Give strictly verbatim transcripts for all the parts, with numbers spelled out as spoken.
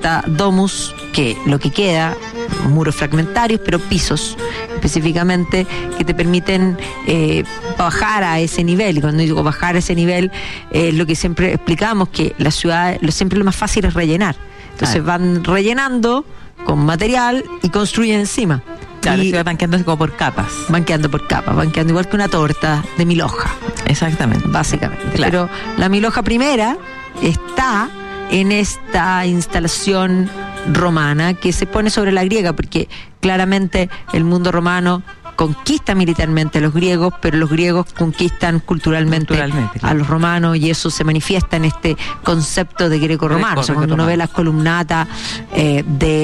está domus, que lo que queda, muros fragmentarios, pero pisos específicamente que te permiten eh, bajar a ese nivel. Y cuando digo bajar a ese nivel, es eh, lo que siempre explicamos, que la ciudad, lo, siempre lo más fácil es rellenar. Entonces ah. van rellenando con material y construyen encima. Claro, y se va banqueando como por capas. Banqueando por capas, banqueando igual que una torta de mil hojas. Exactamente. Básicamente. Claro. Pero la mil hoja primera está en esta instalación romana que se pone sobre la griega, porque claramente el mundo romano conquista militarmente a los griegos, pero los griegos conquistan culturalmente, culturalmente claro. a los romanos, y eso se manifiesta en este concepto de greco-romano. O sea, cuando uno ve las columnatas eh,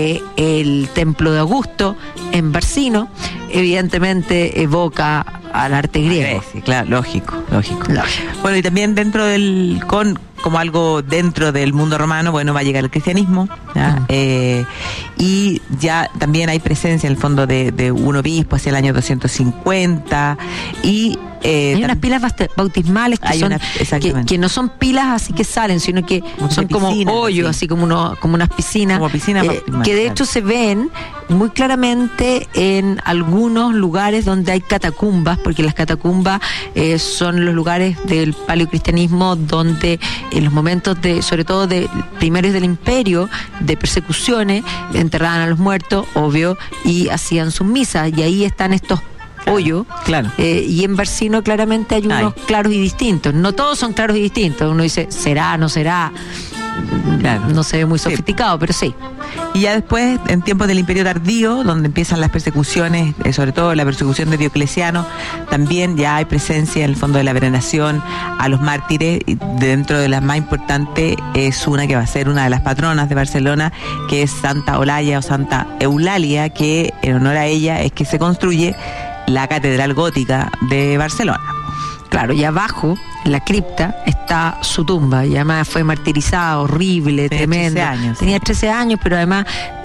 del templo de Augusto en Barcino, evidentemente evoca al arte griego. Sí, claro, lógico, lógico, lógico. Bueno, y también dentro del con como algo dentro del mundo romano, bueno, va a llegar el cristianismo, ¿ya? Uh-huh. eh, y ya también hay presencia en el fondo de, de un obispo hacia el año doscientos cincuenta, y Eh, hay unas pilas bautismales que, son, una, que, que no son pilas así que salen, sino que como son como piscinas, hoyos, así, así como, uno, como unas piscinas, como piscinas eh, que de hecho se ven muy claramente en algunos lugares donde hay catacumbas, porque las catacumbas eh, son los lugares del paleocristianismo donde en los momentos de, sobre todo de primeros del imperio, de persecuciones, enterraban a los muertos, obvio, y hacían sus misas, y ahí están estos hoyo, claro. eh, y en Barcino claramente hay unos Ay. claros y distintos. No todos son claros y distintos. Uno dice, será, no será, claro. no se ve muy sofisticado, sí. pero sí. Y ya después, en tiempos del Imperio Tardío, donde empiezan las persecuciones, eh, sobre todo la persecución de Diocleciano, también ya hay presencia en el fondo de la veneración a los mártires. Y dentro de las más importantes es una que va a ser una de las patronas de Barcelona, que es Santa Olalla o Santa Eulalia, que en honor a ella es que se construye la Catedral Gótica de Barcelona. Claro, y abajo, en la cripta, está su tumba, y además fue martirizada, horrible, Tenía tremenda. trece años. Tenía trece años, pero además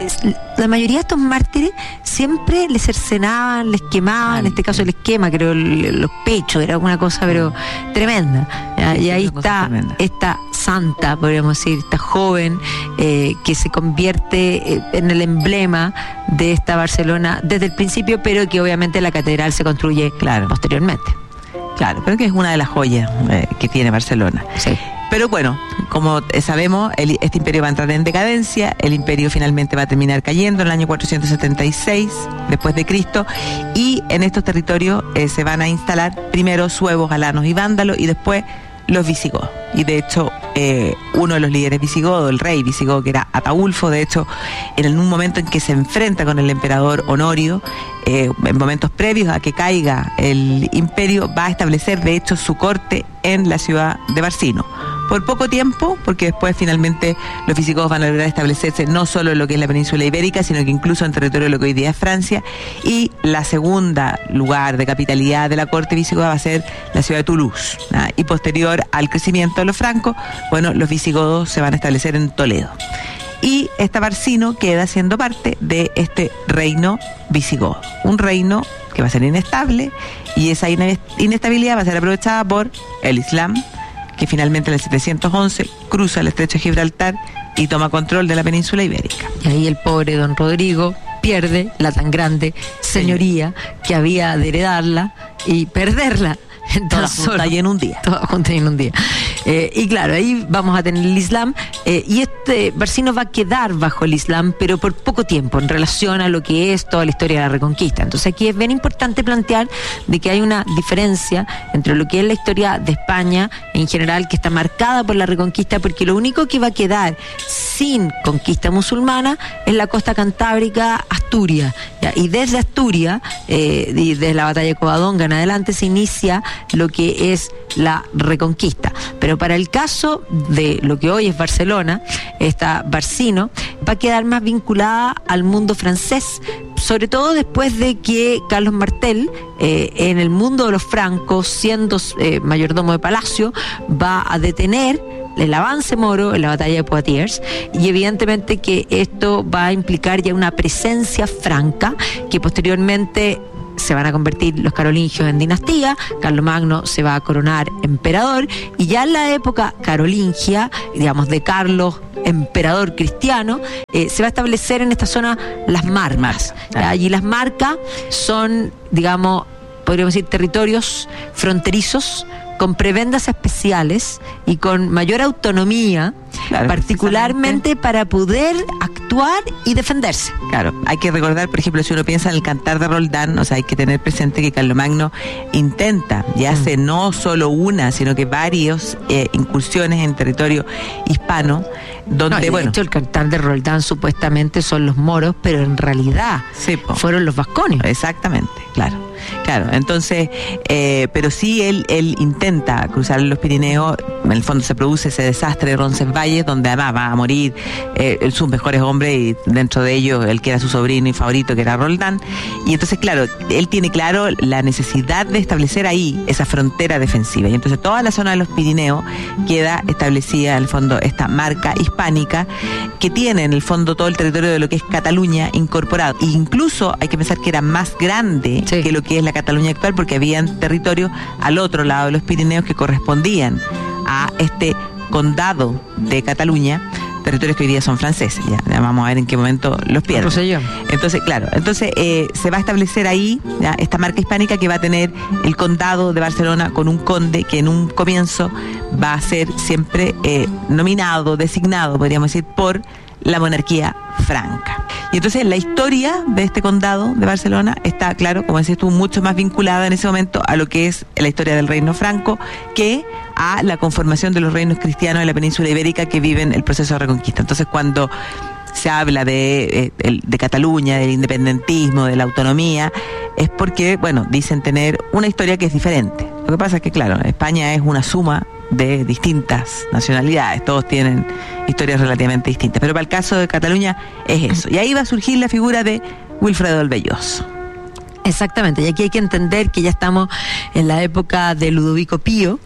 la mayoría de estos mártires siempre les cercenaban, les quemaban, Ay, en este caso les quema, creo, los pechos, era una cosa pero tremenda. Sí, y ahí está esta santa, podríamos decir, esta joven eh, que se convierte en el emblema de esta Barcelona desde el principio, pero que obviamente la catedral se construye claro. posteriormente. Claro, pero que es una de las joyas eh, que tiene Barcelona. Sí. Pero bueno, como sabemos, el, este imperio va a entrar en decadencia, el imperio finalmente va a terminar cayendo en el año cuatrocientos setenta y seis después de Cristo, y en estos territorios eh, se van a instalar primero suevos, alanos y vándalos, y después los visigodos. Y de hecho, eh, uno de los líderes visigodos, el rey visigodo, que era Ataulfo, de hecho, en un momento en que se enfrenta con el emperador Honorio, eh, en momentos previos a que caiga el imperio, va a establecer de hecho su corte en la ciudad de Barcino. Por poco tiempo, porque después finalmente los visigodos van a lograr establecerse no solo en lo que es la península ibérica, sino que incluso en territorio de lo que hoy día es Francia, y la segunda lugar de capitalidad de la corte visigoda va a ser la ciudad de Toulouse, ¿no? Y posterior al crecimiento de los francos, bueno, los visigodos se van a establecer en Toledo. Y esta Barcino queda siendo parte de este reino visigodo, un reino que va a ser inestable, y esa inestabilidad va a ser aprovechada por el Islam, que finalmente en el setecientos once cruza el estrecho de Gibraltar y toma control de la península ibérica. Y ahí el pobre don Rodrigo pierde la tan grande señoría que había de heredarla y perderla. Toda junta y en un día. Toda junta y en un día. Eh, y claro, ahí vamos a tener el Islam, eh, y este Barcino va a quedar bajo el Islam, pero por poco tiempo en relación a lo que es toda la historia de la Reconquista. Entonces aquí es bien importante plantear de que hay una diferencia entre lo que es la historia de España en general, que está marcada por la Reconquista, porque lo único que va a quedar sin conquista musulmana es la costa cantábrica, Asturias, ¿ya? Y desde Asturias, eh, y desde la batalla de Covadonga en adelante, se inicia lo que es la Reconquista. Pero para el caso de lo que hoy es Barcelona, esta Barcino va a quedar más vinculada al mundo francés, sobre todo después de que Carlos Martel, eh, en el mundo de los francos, siendo eh, mayordomo de palacio, va a detener el avance moro en la batalla de Poitiers, y evidentemente que esto va a implicar ya una presencia franca que posteriormente se van a convertir los carolingios en dinastía, Carlomagno se va a coronar emperador, y ya en la época carolingia, digamos de Carlos, emperador cristiano, eh, se va a establecer en esta zona las marcas. Ah. Allí las marcas son, digamos, podríamos decir, territorios fronterizos con prebendas especiales y con mayor autonomía, claro, particularmente para poder actuar y defenderse. Claro, hay que recordar, por ejemplo, si uno piensa en el Cantar de Roldán, o sea, hay que tener presente que Carlomagno intenta y hace mm. no solo una, sino que varias eh, incursiones en territorio hispano, donde, no, de bueno... hecho, el Cantar de Roldán supuestamente son los moros, pero en realidad sí, fueron los vasconios. Exactamente, claro. Claro, entonces, eh, pero sí él, él intenta cruzar los Pirineos, en el fondo se produce ese desastre de Roncesvalles, donde además va a morir eh, sus mejores hombres, y dentro de ellos el que era su sobrino y favorito, que era Roldán, y entonces, claro, él tiene claro la necesidad de establecer ahí esa frontera defensiva, y entonces toda la zona de los Pirineos queda establecida, en el fondo, esta marca hispánica, que tiene en el fondo todo el territorio de lo que es Cataluña incorporado, e incluso hay que pensar que era más grande sí. que lo que es la Cataluña actual, porque habían territorios al otro lado de los Pirineos que correspondían a este condado de Cataluña, territorios que hoy día son franceses, ya, ya vamos a ver en qué momento los pierden. Entonces, claro, entonces eh, se va a establecer ahí ya, esta marca hispánica que va a tener el condado de Barcelona con un conde que en un comienzo va a ser siempre eh, nominado, designado, podríamos decir, por la monarquía franca. Y entonces la historia de este condado de Barcelona está, claro, como decías tú, mucho más vinculada en ese momento a lo que es la historia del reino franco que a la conformación de los reinos cristianos de la península ibérica que viven el proceso de reconquista. Entonces, cuando se habla de, de, de Cataluña, del independentismo, de la autonomía, es porque, bueno, dicen tener una historia que es diferente. Lo que pasa es que, claro, España es una suma de distintas nacionalidades, todos tienen historias relativamente distintas, pero para el caso de Cataluña es eso, y ahí va a surgir la figura de Wilfredo el Velloso. Exactamente, y aquí hay que entender que ya estamos en la época de Ludovico Pío.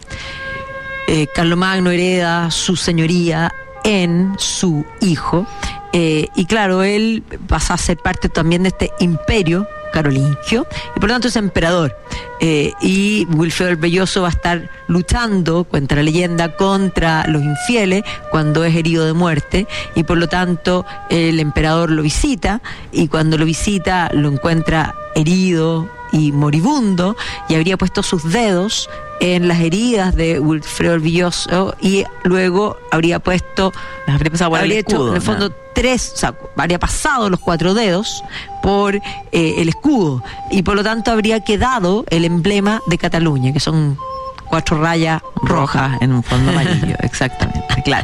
eh, Carlomagno hereda su señoría en su hijo, eh, y claro, él pasa a ser parte también de este imperio carolingio, y por lo tanto es emperador, eh, y Wilfredo el Velloso va a estar luchando, cuenta la leyenda, contra los infieles cuando es herido de muerte, y por lo tanto el emperador lo visita, y cuando lo visita lo encuentra herido y moribundo, y habría puesto sus dedos en las heridas de Wilfredo el Velloso, y luego habría puesto, habría, pasado habría el escudo, hecho en el fondo, ¿no? tres, o sea, habría pasado los cuatro dedos por eh, el escudo, y por lo tanto habría quedado el emblema de Cataluña, que son cuatro rayas rojas en un fondo amarillo. Exactamente, claro.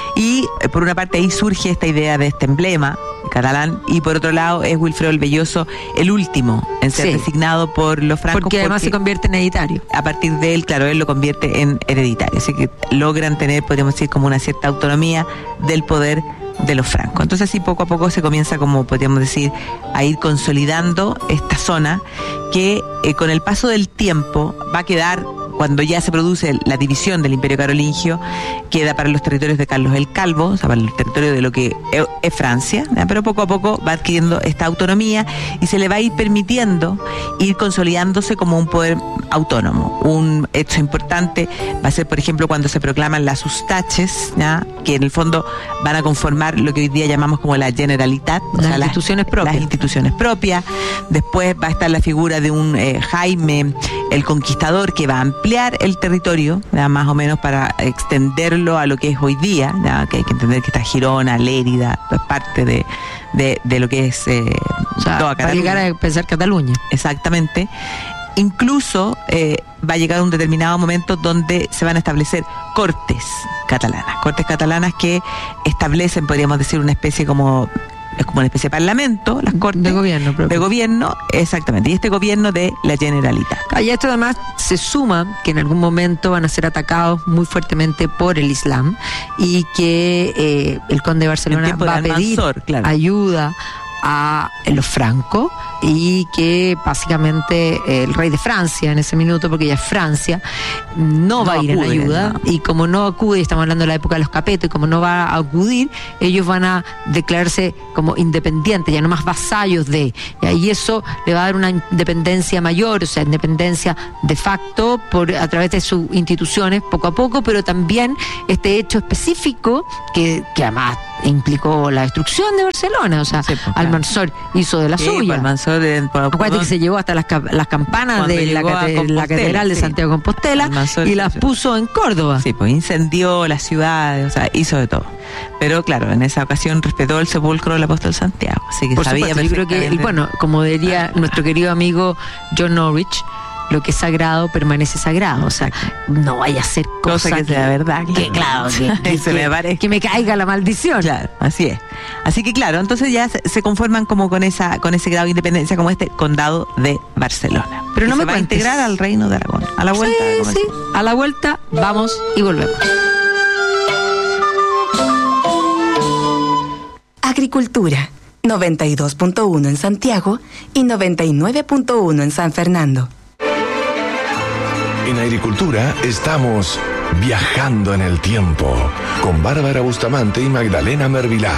Y eh, por una parte ahí surge esta idea de este emblema catalán, y por otro lado es Wilfredo el Velloso el último en ser sí. designado por los francos, porque además porque se convierte en hereditario. A partir de él, claro, él lo convierte en hereditario, así que logran tener, podríamos decir, como una cierta autonomía del poder de los francos. Entonces así poco a poco se comienza, como podríamos decir, a ir consolidando esta zona que eh, con el paso del tiempo va a quedar, cuando ya se produce la división del Imperio Carolingio, queda para los territorios de Carlos el Calvo, o sea, para el territorio de lo que es Francia, ¿ya? Pero poco a poco va adquiriendo esta autonomía y se le va a ir permitiendo ir consolidándose como un poder autónomo. Un hecho importante va a ser, por ejemplo, cuando se proclaman las Ustaches, ¿ya? Que en el fondo van a conformar lo que hoy día llamamos como la Generalitat, o las sea, instituciones las, propias. las instituciones propias. Después va a estar la figura de un eh, Jaime el Conquistador, que va a ampliar el territorio, ¿ya? Más o menos para extenderlo a lo que es hoy día, ¿ya? Que hay que entender que está Girona, Lérida, es parte de, de, de lo que es eh, o sea, toda Cataluña. Para llegar a pensar Cataluña. Exactamente. Incluso eh, va a llegar un determinado momento donde se van a establecer cortes catalanas, cortes catalanas que establecen, podríamos decir, una especie como es como una especie de parlamento, las cortes de gobierno propio. de gobierno, exactamente, y este gobierno de la Generalitat. Y esto además se suma que en algún momento van a ser atacados muy fuertemente por el Islam, y que eh, el conde de Barcelona va a pedir Almanzor, claro. ayuda a los francos y que básicamente el rey de Francia en ese minuto, porque ya es Francia, no, no va a ir acude, en ayuda, no. Y como no acude, estamos hablando de la época de los capetos, y como no va a acudir, ellos van a declararse como independientes, ya no más vasallos de, y eso le va a dar una independencia mayor, o sea, independencia de facto por a través de sus instituciones poco a poco, pero también este hecho específico que, que además implicó la destrucción de Barcelona, o sea, sí, pues, Almanzor hizo de la sí, suya. Almanzor de, por, Acuérdate que se llevó hasta las, las campanas de la, cate, la catedral de sí. Santiago de Compostela Almanzor, y las puso en Córdoba. Sí, pues incendió las ciudades, o sea, hizo de todo. Pero claro, en esa ocasión respetó el sepulcro del apóstol Santiago, así que por sabía supuesto, yo creo que, bueno, como diría nuestro querido amigo John Norwich, lo que es sagrado permanece sagrado, o sea, no vaya a ser cosa, cosa que, que sea verdad, que claro, que, que, se me parece. que me caiga la maldición. Claro, así es. Así que claro, entonces ya se, se conforman como con esa con ese grado de independencia como este condado de Barcelona. Pero no me se va cuentes. a integrar al reino de Aragón. A la vuelta. Sí, sí. A la vuelta vamos y volvemos. Agricultura, noventa y dos punto uno en Santiago y noventa y nueve punto uno en San Fernando. En Agricultura estamos viajando en el tiempo con Bárbara Bustamante y Magdalena Mervilá.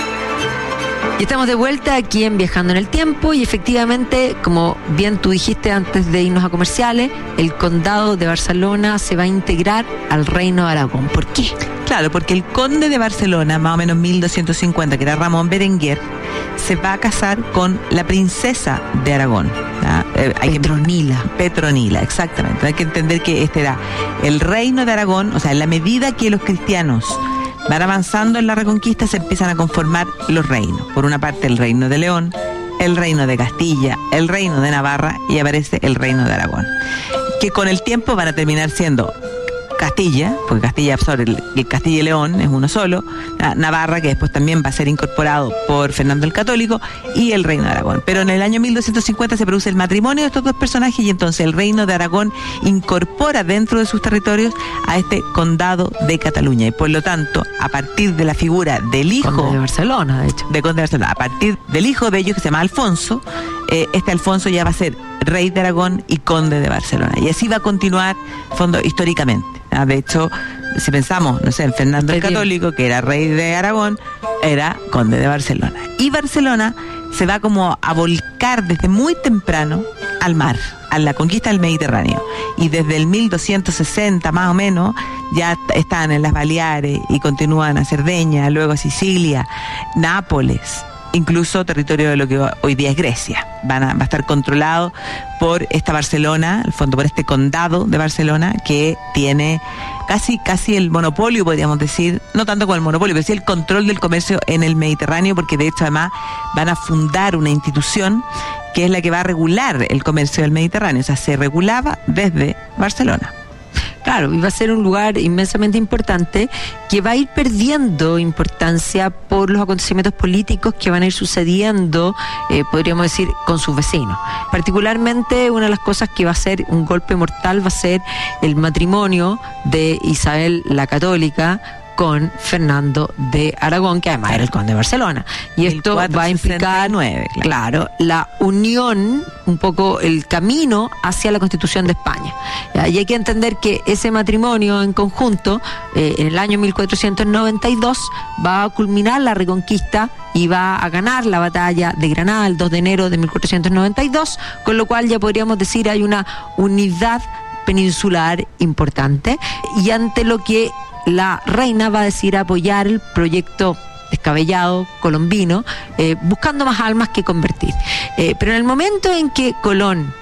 Y estamos de vuelta aquí en Viajando en el Tiempo y efectivamente, como bien tú dijiste antes de irnos a comerciales, el condado de Barcelona se va a integrar al reino de Aragón. ¿Por qué? Claro, porque el conde de Barcelona, más o menos mil doscientos cincuenta, que era Ramón Berenguer, se va a casar con la princesa de Aragón. Eh, Petronila. Que, Petronila, exactamente. Hay que entender que este era el reino de Aragón, o sea, en la medida que los cristianos van avanzando en la Reconquista, se empiezan a conformar los reinos. Por una parte, el reino de León, el reino de Castilla, el reino de Navarra y aparece el reino de Aragón, que con el tiempo van a terminar siendo Castilla, porque Castilla absorbe el, el Castilla y León, es uno solo, Navarra, que después también va a ser incorporado por Fernando el Católico, y el reino de Aragón. Pero en el año mil doscientos cincuenta se produce el matrimonio de estos dos personajes y entonces el reino de Aragón incorpora dentro de sus territorios a este condado de Cataluña y por lo tanto, a partir de la figura del hijo Conde de Barcelona, de hecho, de Conde de Barcelona, a partir del hijo de ellos que se llama Alfonso, eh, este Alfonso ya va a ser rey de Aragón y conde de Barcelona, y así va a continuar fondo históricamente. De hecho, si pensamos, no sé, en Fernando el Católico, que era rey de Aragón, era conde de Barcelona. Y Barcelona se va como a volcar desde muy temprano al mar, a la conquista del Mediterráneo. Y desde el mil doscientos sesenta más o menos, ya están en las Baleares y continúan a Cerdeña, luego a Sicilia, Nápoles, incluso territorio de lo que hoy día es Grecia. Van a, va a estar controlado por esta Barcelona, al fondo por este condado de Barcelona, que tiene casi casi el monopolio, podríamos decir, no tanto como el monopolio, pero sí el control del comercio en el Mediterráneo, porque de hecho además van a fundar una institución que es la que va a regular el comercio del Mediterráneo, o sea, se regulaba desde Barcelona. Claro, y va a ser un lugar inmensamente importante que va a ir perdiendo importancia por los acontecimientos políticos que van a ir sucediendo, eh, podríamos decir, con sus vecinos. Particularmente, una de las cosas que va a ser un golpe mortal va a ser el matrimonio de Isabel la Católica con Fernando de Aragón, que además era el conde de Barcelona. Y esto va a implicar, claro. claro, la unión, un poco el camino hacia la Constitución de España. ¿Ya? Y hay que entender que ese matrimonio en conjunto, eh, en el año mil cuatrocientos noventa y dos, va a culminar la Reconquista y va a ganar la batalla de Granada el dos de enero de mil cuatrocientos noventa y dos, con lo cual ya podríamos decir hay una unidad peninsular importante, y ante lo que la reina va a decidir apoyar el proyecto descabellado colombino, eh, buscando más almas que convertir. Eh, pero en el momento en que Colón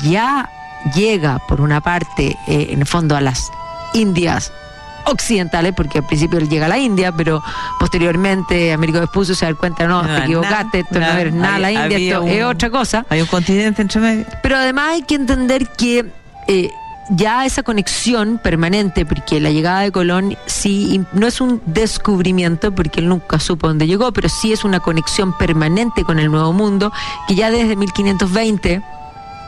ya llega, por una parte, eh, en el fondo a las Indias occidentales, porque al principio él llega a la India, pero posteriormente Américo Vespucio se da cuenta, no, no te equivocaste, esto no es nada la India, esto un, es otra cosa. Hay un continente entre medio. Pero además hay que entender que eh, ya esa conexión permanente, porque la llegada de Colón sí no es un descubrimiento, porque él nunca supo dónde llegó, pero sí es una conexión permanente con el Nuevo Mundo, que ya desde mil quinientos veinte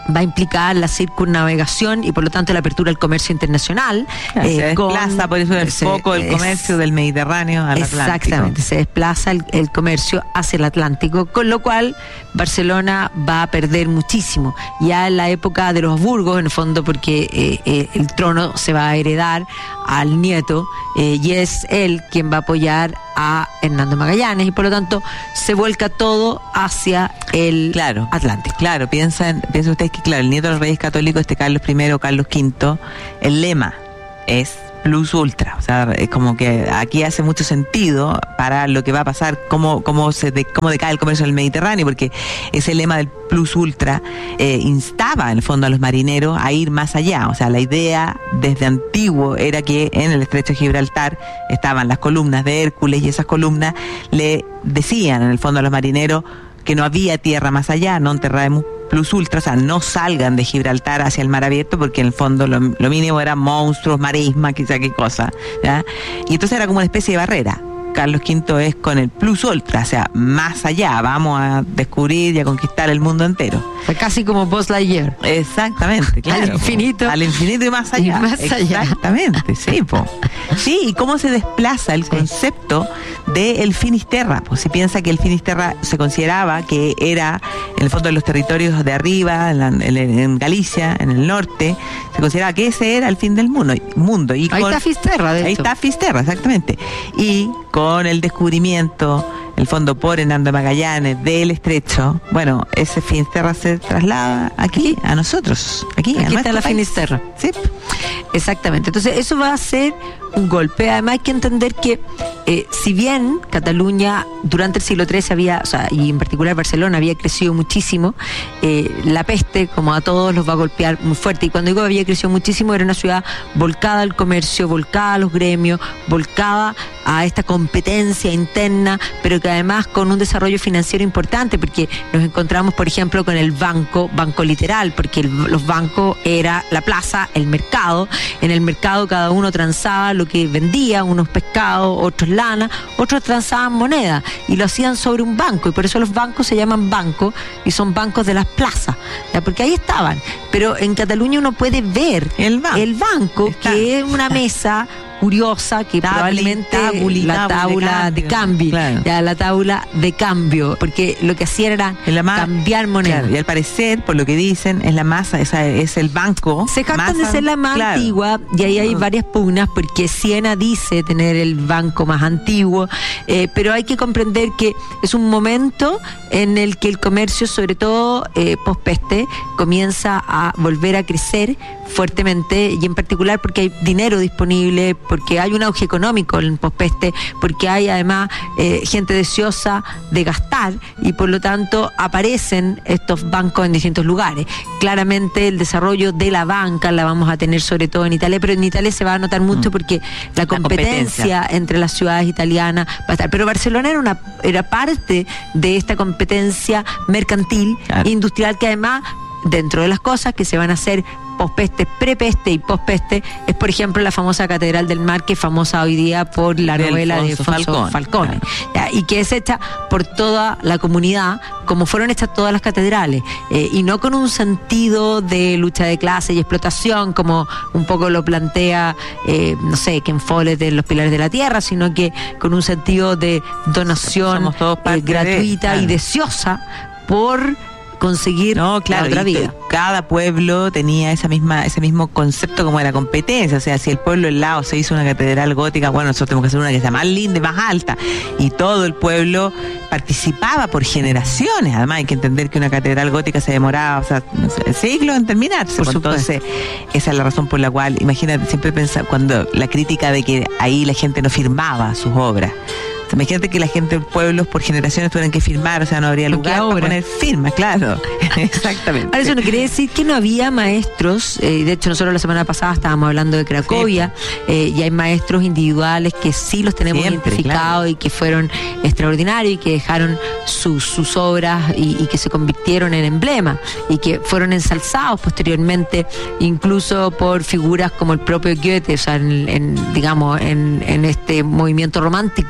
va a implicar la circunnavegación y por lo tanto la apertura al comercio internacional. Claro, eh, se desplaza con, por eso el se, foco del comercio es, del Mediterráneo al Atlántico. Exactamente, se desplaza el, el comercio hacia el Atlántico, con lo cual Barcelona va a perder muchísimo. Ya en la época de los Habsburgos, en el fondo, porque eh, eh, el trono se va a heredar al nieto eh, y es él quien va a apoyar a Hernando Magallanes y por lo tanto se vuelca todo hacia el claro, Atlántico. Claro, piensan, piensan ustedes que claro, el nieto de los reyes católicos, este Carlos primero, Carlos quinto, el lema es plus ultra, o sea, es como que aquí hace mucho sentido para lo que va a pasar, cómo, cómo se de, cómo decae el comercio en el Mediterráneo, porque ese lema del plus ultra eh, instaba en el fondo a los marineros a ir más allá. O sea, la idea desde antiguo era que en el estrecho de Gibraltar estaban las columnas de Hércules y esas columnas le decían en el fondo a los marineros que no había tierra más allá, non terraemus plus ultra, o sea, no salgan de Gibraltar hacia el mar abierto porque en el fondo lo, lo mínimo eran monstruos, marisma, quizá qué cosa, ¿ya? Y entonces era como una especie de barrera. Carlos quinto es con el plus ultra, o sea, más allá, vamos a descubrir y a conquistar el mundo entero. O sea, casi como Buzz Lightyear. Exactamente, claro. Al infinito. Al infinito y más allá. Y más allá. Exactamente, sí, po. Sí, y cómo se desplaza el sí. concepto del Finisterra. Pues si piensa que el Finisterra se consideraba que era, en el fondo de los territorios de arriba, en, la, en, en Galicia, en el norte, se consideraba que ese era el fin del mundo. mundo. Y ahí con, está Fisterra, de Ahí hecho. está Fisterra, exactamente. Y con el descubrimiento, el fondo por Hernando Magallanes del estrecho, bueno, ese Finisterra se traslada aquí a nosotros, aquí, aquí a está la país. Finisterra. Sí. Exactamente. Entonces eso va a ser un golpe. Además hay que entender que eh, si bien Cataluña durante el siglo trece había, o sea, y en particular Barcelona había crecido muchísimo, eh, la peste, como a todos, los va a golpear muy fuerte. Y cuando digo había crecido muchísimo, era una ciudad volcada al comercio, volcada a los gremios, volcada a esta competencia interna, pero que además con un desarrollo financiero importante, porque nos encontramos, por ejemplo, con el banco, banco literal, porque el, los bancos era la plaza, el mercado. En el mercado cada uno transaba lo que vendía, unos pescados, otros lana, otros transaban moneda y lo hacían sobre un banco, y por eso los bancos se llaman bancos y son bancos de las plazas, ¿ya? Porque ahí estaban. Pero en Cataluña uno puede ver el banco, el banco que es una mesa curiosa que tabli, probablemente tabuli, la tabla de cambio, de cambio claro. ya, la tabla de cambio, porque lo que hacían era ma- cambiar moneda. Claro, y al parecer, por lo que dicen, es la masa, esa es el banco. Se jactan de ser la más claro. antigua, y ahí hay varias pugnas, porque Siena dice tener el banco más antiguo, eh, pero hay que comprender que es un momento en el que el comercio, sobre todo eh, pospeste, comienza a volver a crecer fuertemente, y en particular porque hay dinero disponible, porque hay un auge económico en pospeste, porque hay además eh, gente deseosa de gastar, y por lo tanto aparecen estos bancos en distintos lugares. Claramente el desarrollo de la banca la vamos a tener sobre todo en Italia, pero en Italia se va a notar mucho porque la competencia, la competencia entre las ciudades italianas va a estar. Pero Barcelona era una era parte de esta competencia mercantil, claro. industrial, que además, dentro de las cosas que se van a hacer pospeste, prepeste y pospeste, es por ejemplo la famosa Catedral del Mar, que es famosa hoy día por la de novela Alfonso de Alfonso Falcón, Falcone, claro. y que es hecha por toda la comunidad, como fueron hechas todas las catedrales, eh, y no con un sentido de lucha de clase y explotación, como un poco lo plantea, eh, no sé, Ken Follett de Los Pilares de la Tierra, sino que con un sentido de donación eh, gratuita de, claro. y deseosa por conseguir no, claro, la otra vida. Cada pueblo tenía esa misma ese mismo concepto como de la competencia. O sea, si el pueblo al lado se hizo una catedral gótica, bueno, nosotros tenemos que hacer una que sea más linda y más alta. Y todo el pueblo participaba por generaciones. Además, hay que entender que una catedral gótica se demoraba, o sea, no sé, siglos en terminarse. Por Entonces, esa es la razón por la cual, imagínate, siempre pensaba, cuando la crítica de que ahí la gente no firmaba sus obras. Imagínate que la gente de pueblos por generaciones tuvieran que firmar, o sea, no habría lugar para poner firmas, claro. Exactamente. Ahora, eso no quiere decir que no había maestros, eh, de hecho nosotros la semana pasada estábamos hablando de Cracovia, sí. eh, y hay maestros individuales que sí los tenemos Siempre, identificados, claro. y que fueron extraordinarios y que dejaron sus, sus obras y, y que se convirtieron en emblemas y que fueron ensalzados posteriormente incluso por figuras como el propio Goethe, o sea, en, en, digamos, en, en este movimiento romántico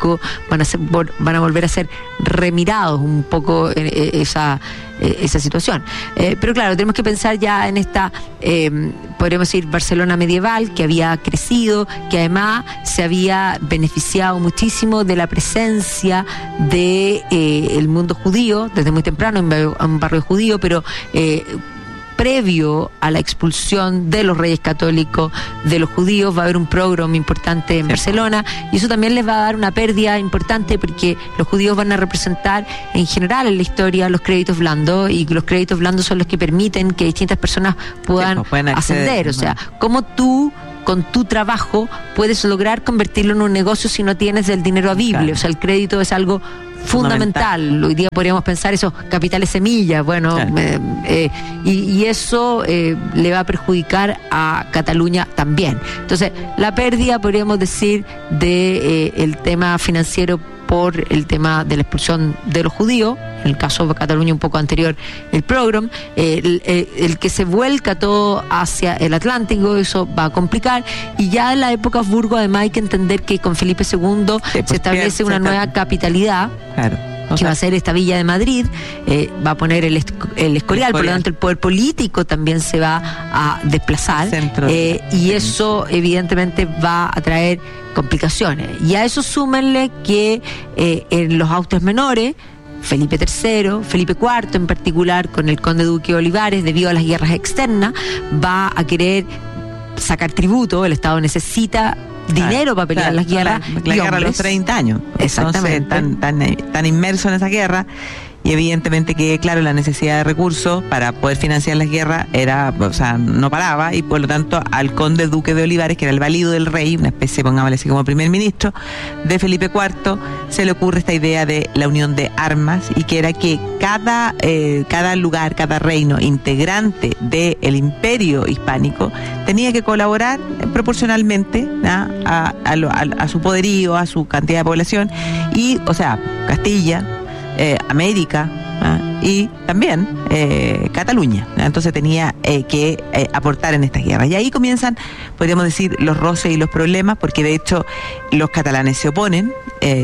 van a ser, van a volver a ser remirados un poco eh, esa, eh, esa situación. Eh, pero claro, tenemos que pensar ya en esta, eh, podríamos decir, Barcelona medieval, que había crecido, que además se había beneficiado muchísimo de la presencia de eh, el mundo judío, desde muy temprano, en un barrio judío, pero eh, previo a la expulsión de los reyes católicos de los judíos, va a haber un pogrom importante en Barcelona, y eso también les va a dar una pérdida importante, porque los judíos van a representar en general en la historia los créditos blandos, y los créditos blandos son los que permiten que distintas personas puedan sí, pues, ascender. O sea, como tú con tu trabajo puedes lograr convertirlo en un negocio si no tienes el dinero habible. Claro. O sea, el crédito es algo fundamental. fundamental. Hoy día podríamos pensar eso, capitales semillas, bueno, claro. eh, eh, y, y eso eh, le va a perjudicar a Cataluña también. Entonces, la pérdida, podríamos decir, de eh, el tema financiero por el tema de la expulsión de los judíos, en el caso de Cataluña un poco anterior, el pogrom, eh, el, el, el que se vuelca todo hacia el Atlántico, eso va a complicar, y ya en la época Habsburgo además hay que entender que con Felipe segundo sí, pues se establece una nueva capitalidad, claro. O que sea, va a ser esta Villa de Madrid, eh, va a poner el, el Escorial, por lo tanto el poder político también se va a desplazar, eh, y eso evidentemente va a traer complicaciones. Y a eso súmenle que eh, en los Austrias menores, Felipe tercero, Felipe cuarto en particular, con el conde duque de Olivares, debido a las guerras externas, va a querer sacar tributo. El Estado necesita dinero, claro, para pelear, claro, las guerras. La, la guerra de los treinta años. Exactamente. Entonces, tan, tan, tan inmerso en esa guerra. Y evidentemente que, claro, la necesidad de recursos para poder financiar las guerras era, o sea, no paraba, y por lo tanto al conde duque de Olivares, que era el valido del rey, una especie, pongámosle así, como primer ministro de Felipe cuarto, se le ocurre esta idea de la unión de armas, y que era que cada, eh, cada lugar, cada reino integrante del imperio hispánico tenía que colaborar proporcionalmente a, a, a, a, a su poderío, a su cantidad de población, y, o sea, Castilla, Eh, América ¿eh? y también eh, Cataluña, ¿eh? Entonces tenía eh, que eh, aportar en estas guerras, y ahí comienzan, podríamos decir, los roces y los problemas, porque de hecho los catalanes se oponen. eh,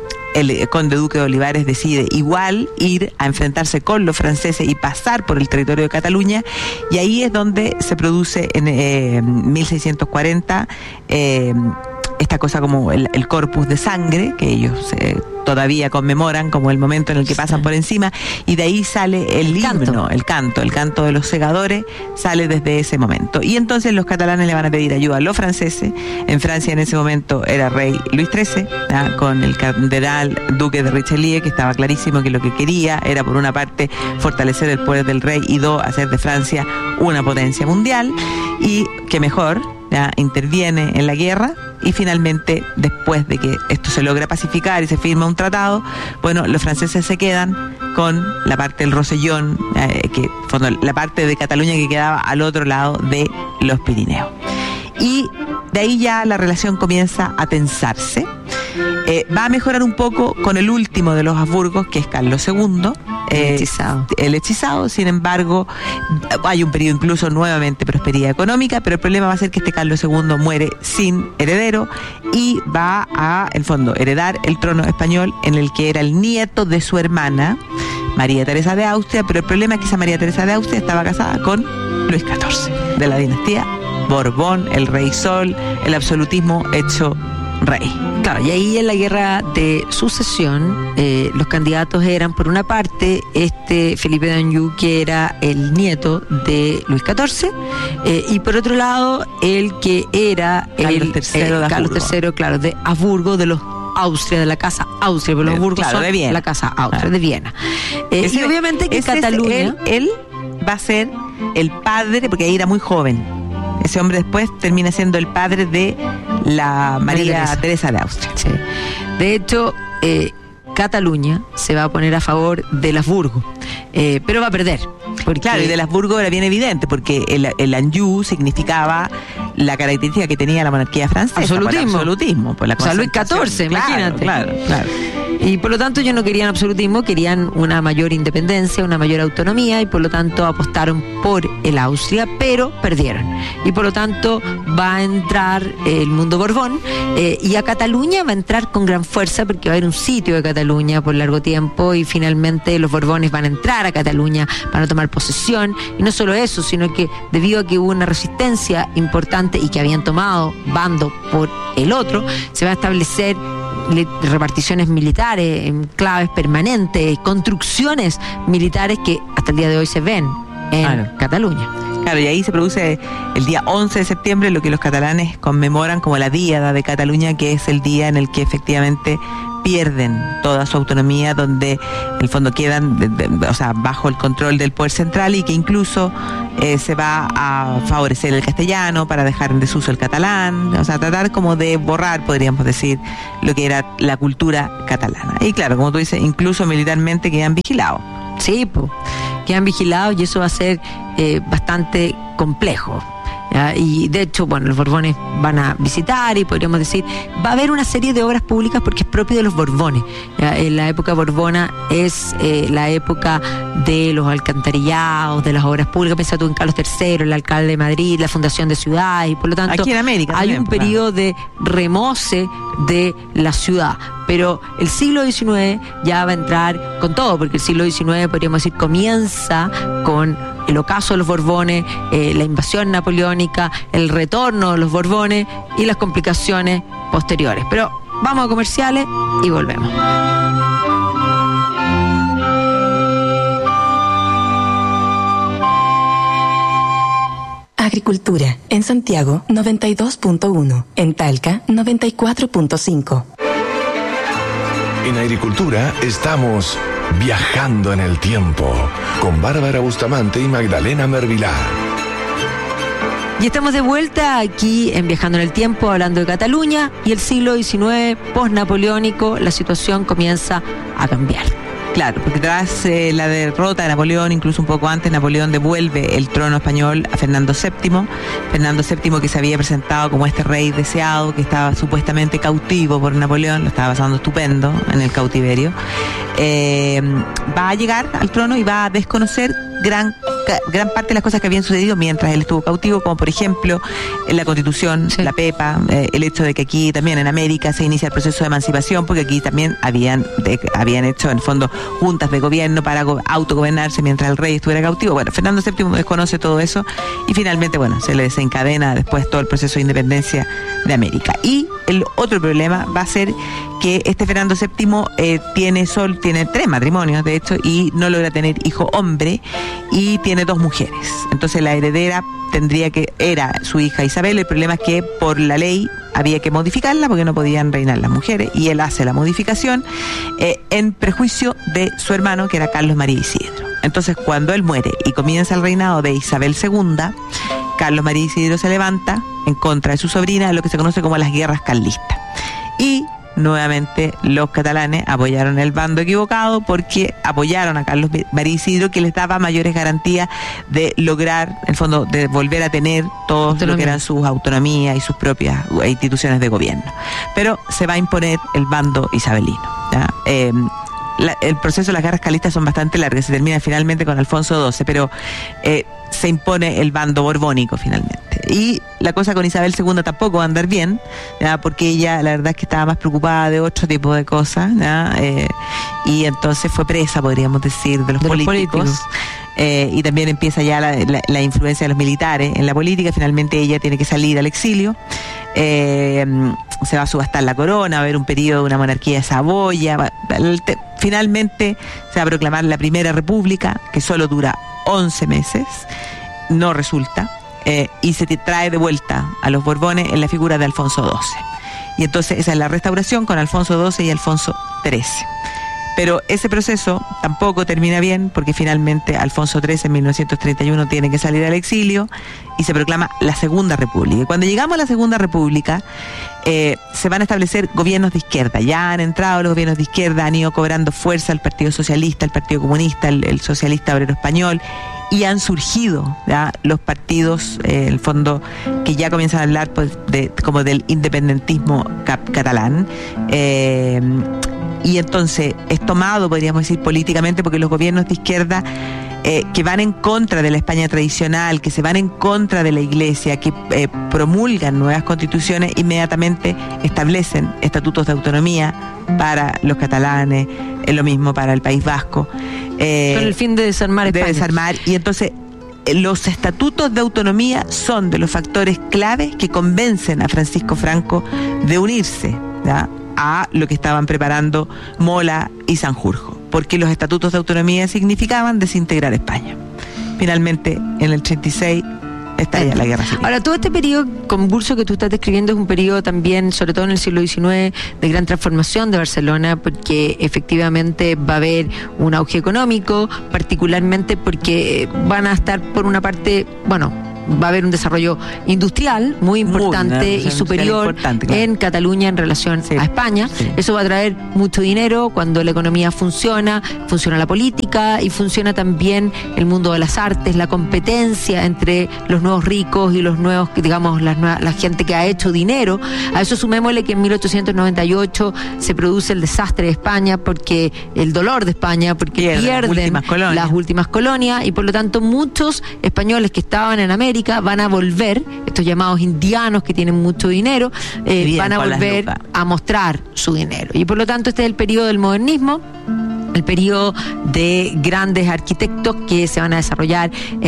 el conde duque de Olivares decide igual ir a enfrentarse con los franceses y pasar por el territorio de Cataluña, y ahí es donde se produce en eh, mil seiscientos cuarenta eh, esta cosa como el, el corpus de sangre, que ellos eh, todavía conmemoran como el momento en el que pasan por encima, y de ahí sale el, el himno, canto. el canto, el canto de los segadores, sale desde ese momento. Y entonces los catalanes le van a pedir ayuda a los franceses. En Francia en ese momento era rey Luis trece, ¿ya? Con el cardenal duque de Richelieu, que estaba clarísimo que lo que quería era, por una parte, fortalecer el poder del rey, y dos, hacer de Francia una potencia mundial, y que mejor, ¿ya? Interviene en la guerra. Y finalmente, después de que esto se logra pacificar y se firma un tratado, bueno, los franceses se quedan con la parte del Rosellón, eh, que bueno, la parte de Cataluña que quedaba al otro lado de los Pirineos. Y de ahí ya la relación comienza a tensarse. Eh, va a mejorar un poco con el último de los Habsburgos, que es Carlos segundo. Eh, el hechizado. El hechizado, sin embargo, hay un periodo incluso nuevamente de prosperidad económica, pero el problema va a ser que este Carlos segundo muere sin heredero, y va a, en fondo, heredar el trono español, en el que era el nieto de su hermana, María Teresa de Austria, pero el problema es que esa María Teresa de Austria estaba casada con Luis catorce, de la dinastía Borbón, el rey Sol, el absolutismo hecho rey. Claro, y ahí en la guerra de sucesión, eh, los candidatos eran, por una parte, este Felipe de Anjou, que era el nieto de Luis catorce, eh, y por otro lado, el que era Carlos el tercero, eh, de Carlos tercero, claro, de Habsburgo, de los Austria, de la casa Austria, pero los Habsburgos claro, son de Viena. la casa Austria, claro, de Viena. Eh, ese, y obviamente que ese Cataluña... Es él, él va a ser el padre, porque ahí era muy joven. Ese hombre después termina siendo el padre de la María Teresa. Teresa de Austria. Sí. De hecho, eh, Cataluña se va a poner a favor del Habsburgo, eh, pero va a perder. Porque... Claro, y del Habsburgo era bien evidente, porque el, el Anjou significaba la característica que tenía la monarquía francesa. Absolutismo. Por el absolutismo. Por la o sea, Luis catorce, claro, imagínate. Claro, claro. Y por lo tanto ellos no querían absolutismo, querían una mayor independencia, una mayor autonomía, y por lo tanto apostaron por el Austria, pero perdieron. Y por lo tanto va a entrar el mundo Borbón, eh, y a Cataluña va a entrar con gran fuerza porque va a haber un sitio de Cataluña por largo tiempo, y finalmente los Borbones van a entrar a Cataluña, van a tomar posesión, y no solo eso, sino que debido a que hubo una resistencia importante y que habían tomado bando por el otro, se va a establecer reparticiones militares, enclaves permanentes, construcciones militares que hasta el día de hoy se ven en claro. Cataluña. Claro, y ahí se produce el día once de septiembre lo que los catalanes conmemoran como la Díada de Cataluña, que es el día en el que efectivamente pierden toda su autonomía, donde en el fondo quedan de, de, o sea, bajo el control del poder central, y que incluso eh, se va a favorecer el castellano para dejar en desuso el catalán, o sea, tratar como de borrar, podríamos decir, lo que era la cultura catalana. Y claro, como tú dices, incluso militarmente quedan vigilados. Sí, pues, quedan vigilados, y eso va a ser eh, bastante complejo. ¿Ya? Y de hecho, bueno, los Borbones van a visitar, y podríamos decir, va a haber una serie de obras públicas porque es propio de los Borbones. ¿Ya? En la época borbona es eh, la época de los alcantarillados, de las obras públicas. Piensa tú en Carlos tercero, el alcalde de Madrid, la fundación de ciudades, y por lo tanto aquí en América hay también, un periodo de remoce de la ciudad. Pero el siglo diecinueve ya va a entrar con todo, porque el siglo diecinueve, podríamos decir, comienza con el ocaso de los Borbones, eh, la invasión napoleónica, el retorno de los Borbones y las complicaciones posteriores. Pero vamos a comerciales y volvemos. Agricultura, en Santiago noventa y dos punto uno, en Talca noventa y cuatro punto cinco. En Agricultura estamos viajando en el tiempo con Bárbara Bustamante y Magdalena Mervilá. Y estamos de vuelta aquí en Viajando en el Tiempo, hablando de Cataluña y el siglo diecinueve post-napoleónico. La situación comienza a cambiar. Claro, porque tras eh, la derrota de Napoleón, incluso un poco antes, Napoleón devuelve el trono español a Fernando séptimo. Fernando séptimo, que se había presentado como este rey deseado, que estaba supuestamente cautivo por Napoleón, lo estaba pasando estupendo en el cautiverio, eh, va a llegar al trono y va a desconocer gran gran parte de las cosas que habían sucedido mientras él estuvo cautivo, como por ejemplo la Constitución, sí. la PEPA, eh, el hecho de que aquí también en América se inicia el proceso de emancipación, porque aquí también habían de, habían hecho en el fondo juntas de gobierno para go- autogobernarse mientras el rey estuviera cautivo. Bueno, Fernando séptimo desconoce todo eso y finalmente, bueno, se le desencadena después todo el proceso de independencia de América. Y el otro problema va a ser que este Fernando séptimo eh, tiene sol, tiene tres matrimonios, de hecho, y no logra tener hijo hombre, y tiene dos mujeres. Entonces la heredera tendría que, era su hija Isabel. El problema es que por la ley había que modificarla porque no podían reinar las mujeres, y él hace la modificación eh, en prejuicio de su hermano, que era Carlos María Isidro. Entonces, cuando él muere y comienza el reinado de Isabel segunda, Carlos María Isidro se levanta en contra de su sobrina, en lo que se conoce como las guerras carlistas. Y nuevamente los catalanes apoyaron el bando equivocado, porque apoyaron a Carlos María Isidro, que les daba mayores garantías de lograr, en el fondo, de volver a tener todo lo que eran sus autonomías y sus propias instituciones de gobierno. Pero se va a imponer el bando isabelino, ¿ya? Eh, La, el proceso de las guerras carlistas son bastante largas, se termina finalmente con Alfonso doce, pero eh, se impone el bando borbónico finalmente. Y la cosa con Isabel segunda tampoco va a andar bien, ¿ya? Porque ella, la verdad es que estaba más preocupada de otro tipo de cosas, ¿ya? Eh, y entonces fue presa, podríamos decir, de los de políticos. Los políticos. Eh, y también empieza ya la, la, la influencia de los militares en la política. Finalmente ella tiene que salir al exilio. Eh, se va a subastar la corona, va a haber un periodo de una monarquía de Saboya. Va, te, finalmente se va a proclamar la Primera República, que solo dura once meses, no resulta, eh, y se te trae de vuelta a los Borbones en la figura de Alfonso doce. Y entonces esa es la restauración con Alfonso doce y Alfonso trece. Pero ese proceso tampoco termina bien, porque finalmente Alfonso trece en mil novecientos treinta y uno tiene que salir al exilio y se proclama la Segunda República. Y cuando llegamos a la Segunda República, eh, se van a establecer gobiernos de izquierda. Ya han entrado los gobiernos de izquierda, han ido cobrando fuerza el Partido Socialista, el Partido Comunista, el, el Socialista Obrero Español, y han surgido ya los partidos, eh, en el fondo, que ya comienzan a hablar pues, de, como del independentismo cap- catalán. Eh, y entonces es tomado, podríamos decir, políticamente, porque los gobiernos de izquierda eh, que van en contra de la España tradicional, que se van en contra de la Iglesia, que eh, promulgan nuevas constituciones, inmediatamente establecen estatutos de autonomía para los catalanes, es lo mismo para el País Vasco. Eh, Con el fin de desarmar España. De desarmar, y entonces los estatutos de autonomía son de los factores claves que convencen a Francisco Franco de unirse, ¿ya?, a lo que estaban preparando Mola y Sanjurjo, porque los estatutos de autonomía significaban desintegrar España. Finalmente, en el treinta y seis, estalla la guerra civil. Ahora, todo este periodo convulso que tú estás describiendo es un periodo también, sobre todo en el siglo diecinueve, de gran transformación de Barcelona, porque efectivamente va a haber un auge económico, particularmente porque van a estar por una parte, bueno, va a haber un desarrollo industrial muy importante muy, y superior importante, claro, en Cataluña en relación sí, a España. Sí. Eso va a traer mucho dinero cuando la economía funciona, funciona la política y funciona también el mundo de las artes, la competencia entre los nuevos ricos y los nuevos, digamos, la, nueva, la gente que ha hecho dinero. A eso sumémosle que en mil ochocientos noventa y ocho se produce el desastre de España, porque el dolor de España, porque pierden, pierden las, últimas colonias. las últimas colonias y por lo tanto muchos españoles que estaban en América van a volver, estos llamados indianos que tienen mucho dinero, eh, van a volver a mostrar su dinero. Y por lo tanto este es el periodo del modernismo, el periodo de grandes arquitectos que se van a desarrollar en